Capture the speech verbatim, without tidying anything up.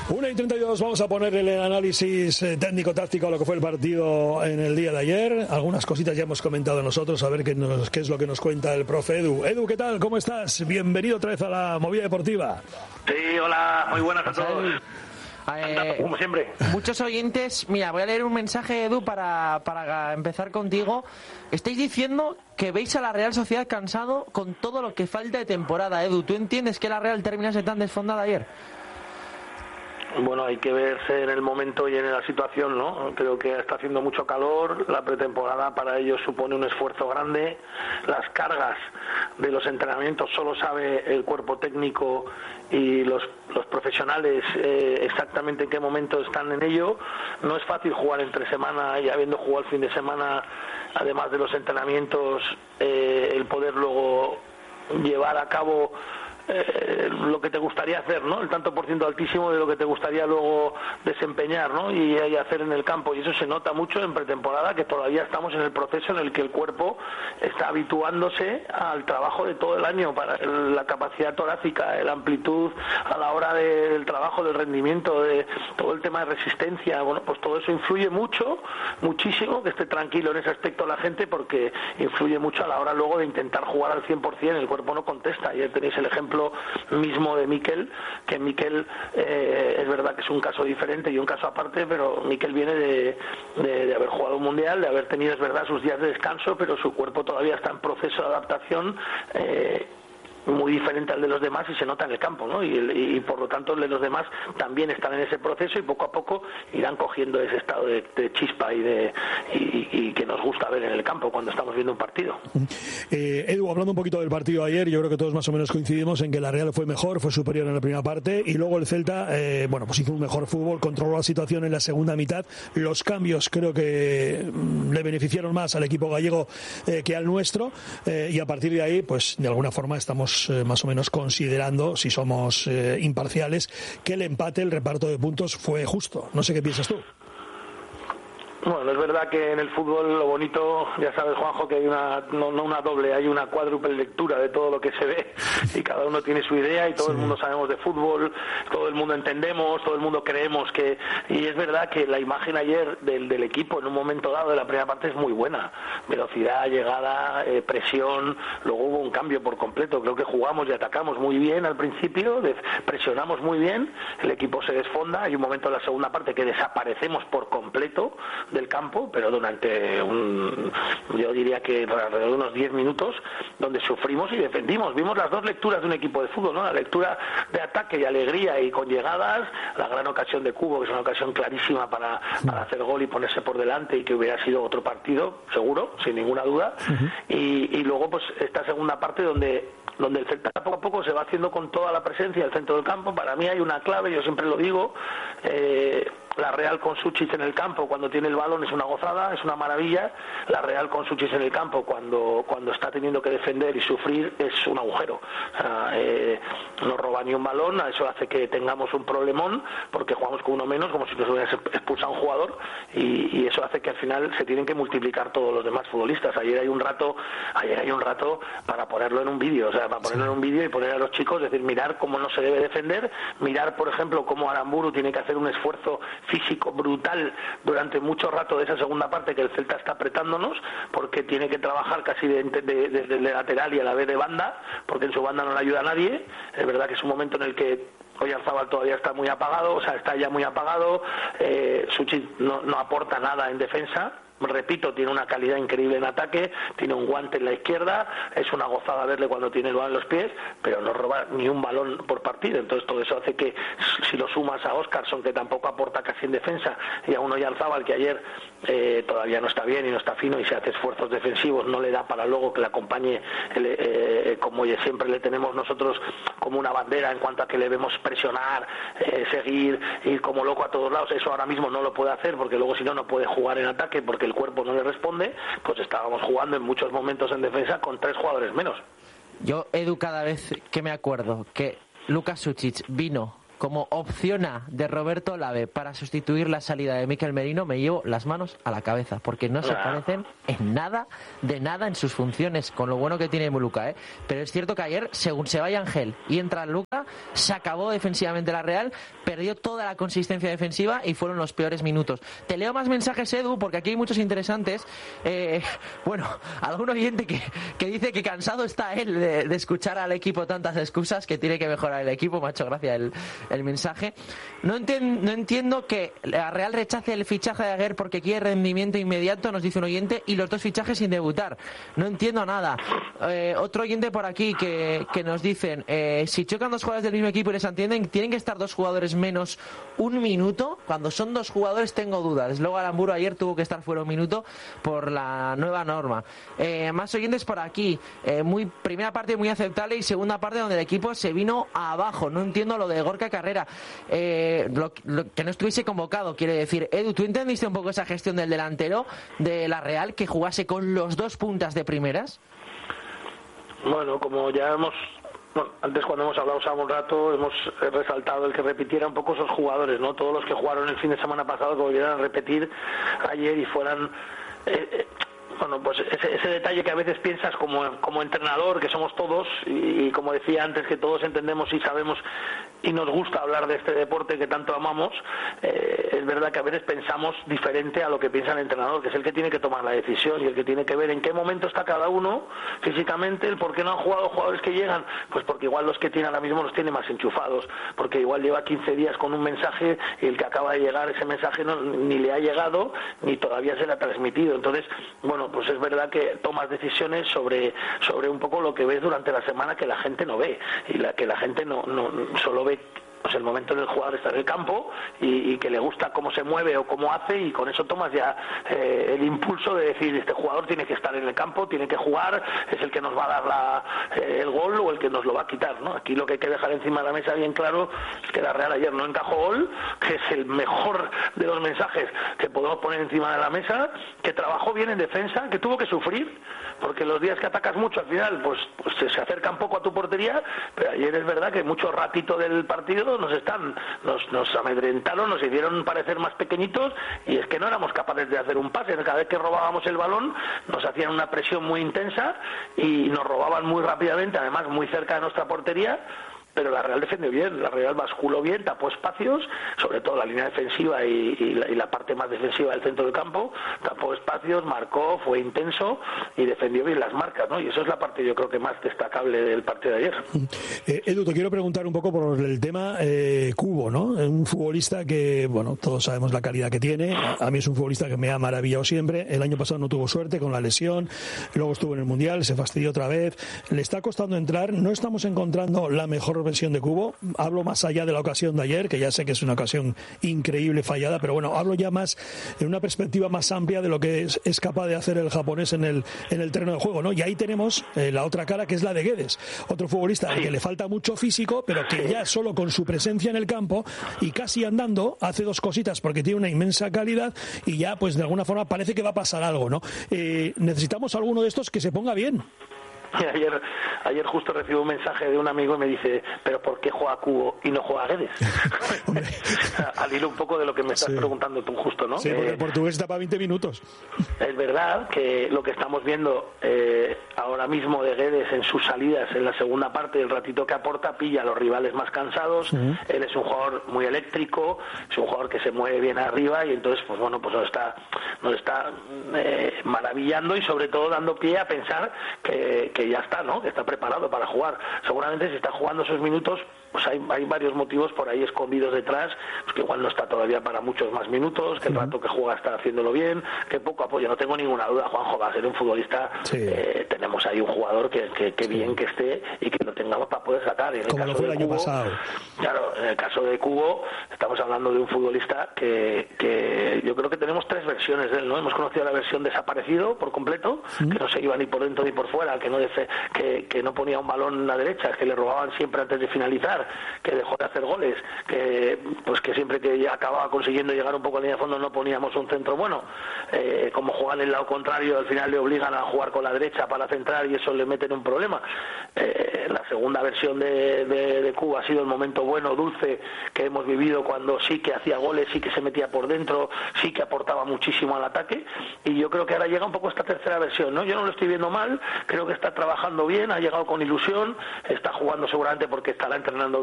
una y treinta y dos, vamos a poner el análisis técnico-táctico a lo que fue el partido en el día de ayer. Algunas cositas ya hemos comentado nosotros, a ver qué, nos, qué es lo que nos cuenta el profe Edu. Edu, ¿qué tal? ¿Cómo estás? Bienvenido otra vez a la Movida Deportiva. Sí, hola, muy buenas a todos. Eh, como siempre. Muchos oyentes, mira, voy a leer un mensaje, Edu, para, para empezar contigo. Estáis diciendo que veis a la Real Sociedad cansado con todo lo que falta de temporada. Edu, ¿tú entiendes que la Real terminase tan desfondada ayer? Bueno, hay que verse en el momento y en la situación, ¿no? Creo que está haciendo mucho calor, la pretemporada para ellos supone un esfuerzo grande, las cargas de los entrenamientos solo sabe el cuerpo técnico y los, los profesionales eh, exactamente en qué momento están en ello. No es fácil jugar entre semana y habiendo jugado el fin de semana, además de los entrenamientos, eh, el poder luego llevar a cabo Eh, lo que te gustaría hacer, ¿no? El tanto por ciento altísimo de lo que te gustaría luego desempeñar, ¿no? Y, y hacer en el campo, y eso se nota mucho en pretemporada, que todavía estamos en el proceso en el que el cuerpo está habituándose al trabajo de todo el año, para el, la capacidad torácica, la amplitud a la hora de, del trabajo, del rendimiento, de todo el tema de resistencia. Bueno, pues todo eso influye mucho, muchísimo, que esté tranquilo en ese aspecto la gente, porque influye mucho a la hora luego de intentar jugar al cien por ciento, el cuerpo no contesta. Ayer tenéis el ejemplo mismo de Mikel, que Mikel eh, es verdad que es un caso diferente y un caso aparte, pero Mikel viene de, de, de haber jugado un mundial, de haber tenido, es verdad, sus días de descanso, pero su cuerpo todavía está en proceso de adaptación eh, muy diferente al de los demás, y se nota en el campo, ¿no? Y, y, y por lo tanto el de los demás también están en ese proceso, y poco a poco irán cogiendo ese estado de, de chispa y de y, y que nos gusta ver en el campo cuando estamos viendo un partido. eh, Edu, hablando un poquito del partido ayer, yo creo que todos más o menos coincidimos en que la Real fue mejor, fue superior en la primera parte, y luego el Celta eh, bueno, pues hizo un mejor fútbol, controló la situación en la segunda mitad. Los cambios creo que mm, le beneficiaron más al equipo gallego eh, que al nuestro, eh, y a partir de ahí, pues de alguna forma estamos Eh, más o menos considerando, si somos eh, imparciales, que el empate, el reparto de puntos fue justo. No sé qué piensas tú. Bueno, es verdad que en el fútbol lo bonito, ya sabes, Juanjo, que hay una, no, no una doble, hay una cuádruple lectura de todo lo que se ve, y cada uno tiene su idea, y todo sí. El mundo sabemos de fútbol, todo el mundo entendemos, todo el mundo creemos que, y es verdad que la imagen ayer del, del equipo en un momento dado de la primera parte es muy buena, velocidad, llegada, eh, presión, luego hubo un cambio por completo, creo que jugamos y atacamos muy bien al principio, de, presionamos muy bien, el equipo se desfonda, hay un momento en la segunda parte que desaparecemos por completo del campo, pero durante un, yo diría que alrededor de unos diez minutos, donde sufrimos y defendimos. Vimos las dos lecturas de un equipo de fútbol, ¿no? La lectura de ataque y alegría y con llegadas, la gran ocasión de Cubo, que es una ocasión clarísima para, para hacer gol y ponerse por delante, y que hubiera sido otro partido, seguro, sin ninguna duda. Uh-huh. y, y luego pues esta segunda parte donde donde el Celta poco a poco se va haciendo con toda la presencia del centro del campo. Para mí hay una clave, yo siempre lo digo, eh, la Real con Suchich en el campo cuando tiene el balón es una gozada, es una maravilla. La Real con Suchich en el campo cuando cuando está teniendo que defender y sufrir es un agujero. O sea, eh, no roba ni un balón, eso hace que tengamos un problemón, porque jugamos con uno menos, como si nos hubieras expulsado un jugador, y, y eso hace que al final se tienen que multiplicar todos los demás futbolistas. Ayer hay un rato, ayer hay un rato para ponerlo en un vídeo, o sea, para ponerlo en un vídeo y poner a los chicos, decir, mirar cómo no se debe defender, mirar, por ejemplo, cómo Aramburu tiene que hacer un esfuerzo físico brutal durante mucho rato de esa segunda parte, que el Celta está apretándonos, porque tiene que trabajar casi de, de, de, de, de lateral y a la vez de banda, porque en su banda no le ayuda a nadie. Es verdad que es un momento en el que Oyarzabal todavía está muy apagado, o sea, está ya muy apagado, eh, Suchich no, no aporta nada en defensa. Repito, tiene una calidad increíble en ataque, tiene un guante en la izquierda, es una gozada verle cuando tiene el balón en los pies, pero no roba ni un balón por partido. Entonces todo eso hace que, si lo sumas a Óscarson, que tampoco aporta casi en defensa, y a un Oyarzabal que ayer eh, todavía no está bien y no está fino y se hace esfuerzos defensivos, no le da para luego que le acompañe, el, eh, como siempre le tenemos nosotros como una bandera en cuanto a que le vemos presionar, eh, seguir, ir como loco a todos lados. Eso ahora mismo no lo puede hacer, porque luego si no, no puede jugar en ataque, porque el cuerpo no le responde. Pues estábamos jugando en muchos momentos en defensa con tres jugadores menos. Yo, Edu, cada vez que me acuerdo que Lucas Suchich vino como opción A de Roberto Olave para sustituir la salida de Mikel Merino, me llevo las manos a la cabeza, porque no se parecen en nada, de nada en sus funciones, con lo bueno que tiene Luka, ¿eh? Pero es cierto que ayer, según se vaya Ángel y entra Luka, se acabó defensivamente la Real, perdió toda la consistencia defensiva y fueron los peores minutos. Te leo más mensajes, Edu, porque aquí hay muchos interesantes. Eh, bueno, algún oyente que, que dice que cansado está él de, de escuchar al equipo tantas excusas, que tiene que mejorar el equipo, me ha hecho gracia el el mensaje. No, enten, no entiendo que la Real rechace el fichaje de Aguer porque quiere rendimiento inmediato, nos dice un oyente, y los dos fichajes sin debutar. No entiendo nada. Eh, otro oyente por aquí que, que nos dicen, eh, si chocan dos jugadores del mismo equipo y les entienden, tienen que estar dos jugadores menos un minuto. Cuando son dos jugadores tengo dudas. Luego Aramburu ayer tuvo que estar fuera un minuto por la nueva norma. Eh, más oyentes por aquí. Eh, muy primera parte muy aceptable y segunda parte donde el equipo se vino abajo. No entiendo lo de Gorka Carrera, eh, lo, lo, que no estuviese convocado, quiere decir. Edu, ¿tú entendiste un poco esa gestión del delantero de la Real, que jugase con los dos puntas de primeras? Bueno, como ya hemos, bueno, antes cuando hemos hablado hace un rato, hemos resaltado el que repitiera un poco esos jugadores, ¿no? Todos los que jugaron el fin de semana pasado que volvieran a repetir ayer y fueran... Eh, eh, Bueno, pues ese, ese detalle que a veces piensas como, como entrenador, que somos todos, y, y como decía antes, que todos entendemos y sabemos y nos gusta hablar de este deporte que tanto amamos, eh, es verdad que a veces pensamos diferente a lo que piensa el entrenador, que es el que tiene que tomar la decisión y el que tiene que ver en qué momento está cada uno físicamente, el por qué no han jugado jugadores que llegan, pues porque igual los que tiene ahora mismo los tiene más enchufados, porque igual lleva quince días con un mensaje y el que acaba de llegar ese mensaje no, ni le ha llegado ni todavía se le ha transmitido. Entonces, bueno, pues es verdad que tomas decisiones sobre sobre un poco lo que ves durante la semana que la gente no ve y la que la gente no, no solo ve pues el momento en el jugador está en el campo y, y que le gusta cómo se mueve o cómo hace, y con eso tomas ya eh, el impulso de decir este jugador tiene que estar en el campo, tiene que jugar, es el que nos va a dar la, eh, el gol o el que nos lo va a quitar, ¿no? Aquí lo que hay que dejar encima de la mesa bien claro es que la Real ayer no encajó gol, que es el mejor de los mensajes que podemos poner encima de la mesa, que trabajó bien en defensa, que tuvo que sufrir, porque los días que atacas mucho al final pues, pues se acerca un poco a tu portería, pero ayer es verdad que mucho ratito del partido nos están nos, nos amedrentaron, nos hicieron parecer más pequeñitos, y es que no éramos capaces de hacer un pase. Cada vez que robábamos el balón nos hacían una presión muy intensa y nos robaban muy rápidamente, además muy cerca de nuestra portería. Pero la Real defendió bien, la Real basculó bien, tapó espacios, sobre todo la línea defensiva y, y, la, y la parte más defensiva del centro del campo, tapó espacios, marcó, fue intenso y defendió bien las marcas, ¿no? Y eso es la parte yo creo que más destacable del partido de ayer. Eh, Edu, te quiero preguntar un poco por el tema eh, Cubo, ¿no? Un futbolista que, bueno, todos sabemos la calidad que tiene, a mí es un futbolista que me ha maravillado siempre, el año pasado no tuvo suerte con la lesión, luego estuvo en el Mundial, se fastidió otra vez, le está costando entrar, no estamos encontrando la mejor versión de Cubo, hablo más allá de la ocasión de ayer, que ya sé que es una ocasión increíble, fallada, pero bueno, hablo ya más en una perspectiva más amplia de lo que es, es capaz de hacer el japonés en el, en el terreno de juego, ¿no? Y ahí tenemos eh, la otra cara, que es la de Guedes, otro futbolista al que le falta mucho físico, pero que ya solo con su presencia en el campo y casi andando hace dos cositas porque tiene una inmensa calidad y ya pues de alguna forma parece que va a pasar algo, ¿no? Eh, necesitamos alguno de estos que se ponga bien. Ayer, ayer justo recibo un mensaje de un amigo y me dice, pero ¿por qué juega Cubo y no juega Guedes? Al hilo un poco de lo que me estás sí. preguntando tú justo, ¿no? Sí, porque el portugués está para veinte minutos. Es verdad que lo que estamos viendo eh, ahora mismo de Guedes en sus salidas en la segunda parte, el ratito que aporta, pilla a los rivales más cansados. Uh-huh. Él es un jugador muy eléctrico, es un jugador que se mueve bien arriba y entonces, pues bueno, pues nos está, nos está eh, maravillando y sobre todo dando pie a pensar que que ya está, ¿no? Que está preparado para jugar. Seguramente si está jugando esos minutos, pues hay, hay varios motivos por ahí escondidos detrás, pues que igual no está todavía para muchos más minutos, que el rato que juega está haciéndolo bien, que poco apoyo. No tengo ninguna duda, Juanjo va a ser un futbolista. Sí. Eh, tenemos ahí un jugador que, que, que bien sí. que esté y que lo tengamos para poder sacar. En el Como caso lo fue el de año Cubo, pasado. Claro, en el caso de Cubo estamos hablando de un futbolista que, que yo creo que tenemos tres versiones de él, ¿no? Hemos conocido la versión desaparecido por completo, sí. que no se iba ni por dentro ni por fuera, que no, que, que no ponía un balón en la derecha, que le robaban siempre antes de finalizar fallar, que dejó de hacer goles, que pues que siempre que acababa consiguiendo llegar un poco a línea de fondo no poníamos un centro bueno, eh, como juegan el lado contrario, al final le obligan a jugar con la derecha para centrar y eso le mete en un problema. Eh, la segunda versión de, de, de Cuba ha sido el momento bueno, dulce, que hemos vivido cuando sí que hacía goles, sí que se metía por dentro, sí que aportaba muchísimo al ataque, y yo creo que ahora llega un poco esta tercera versión, ¿no? Yo no lo estoy viendo mal, creo que está trabajando bien, ha llegado con ilusión, está jugando seguramente porque estará entrenando